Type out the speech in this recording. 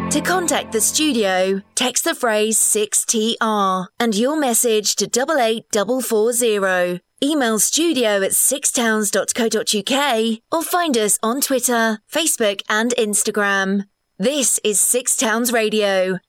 To contact the studio, text the phrase 6TR and your message to 88440. Email studio@sixtowns.co.uk or find us on Twitter, Facebook and Instagram. This is Six Towns Radio,